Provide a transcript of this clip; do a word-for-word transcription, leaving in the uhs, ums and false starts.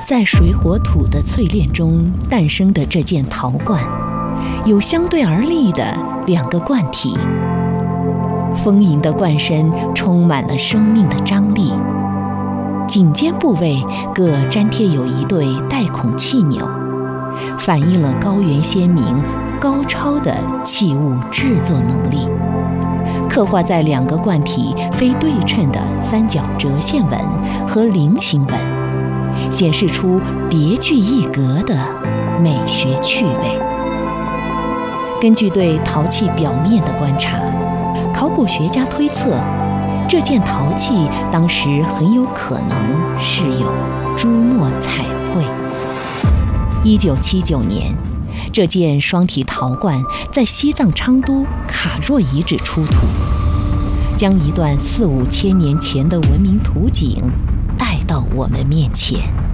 在水火土的淬炼中诞生的这件陶罐，有相对而立的两个罐体。丰盈的罐身充满了生命的张力，颈肩部位各粘贴有一对带孔气钮，反映了高原先民高超的器物制作能力。刻画在两个罐体非对称的三角折线纹和菱形纹，显示出别具一格的美学趣味。根据对陶器表面的观察，考古学家推测，这件陶器当时很有可能是有朱墨彩绘。一九七九年，这件双体陶罐在西藏昌都卡若遗址出土，将一段四五千年前的文明图景带到我们面前。